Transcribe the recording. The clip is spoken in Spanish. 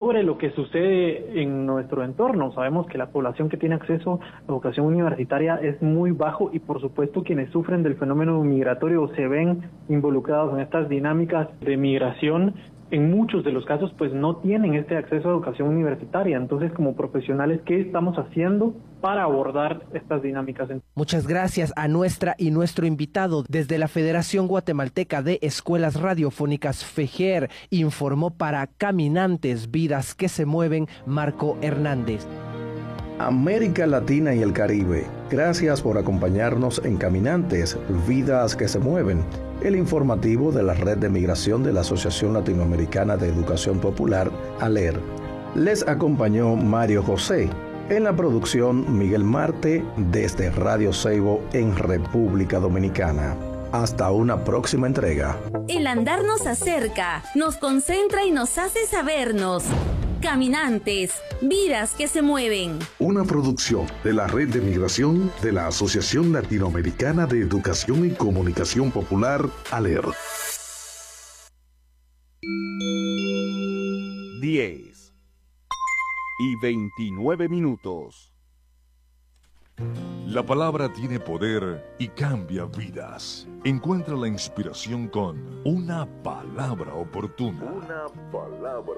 sobre lo que sucede en nuestro entorno. Sabemos que la población que tiene acceso a educación universitaria es muy bajo y por supuesto quienes sufren del fenómeno migratorio o se ven involucrados en estas dinámicas de migración, en muchos de los casos pues no tienen este acceso a educación universitaria. Entonces, como profesionales, ¿qué estamos haciendo para abordar estas dinámicas? Muchas gracias a nuestra y nuestro invitado. Desde la Federación Guatemalteca de Escuelas Radiofónicas, FEGER, informó para Caminantes, Vidas que se Mueven, Marco Hernández. América Latina y el Caribe, gracias por acompañarnos en Caminantes, Vidas que se Mueven, el informativo de la Red de Migración de la Asociación Latinoamericana de Educación Popular, ALER. Les acompañó Mario José. En la producción, Miguel Marte, desde Radio Seibo en República Dominicana. Hasta una próxima entrega. El andar nos acerca, nos concentra y nos hace sabernos. Caminantes, vidas que se mueven. Una producción de la Red de Migración de la Asociación Latinoamericana de Educación y Comunicación Popular, ALER. 10:29. La palabra tiene poder y cambia vidas. Encuentra la inspiración con una palabra oportuna. Una palabra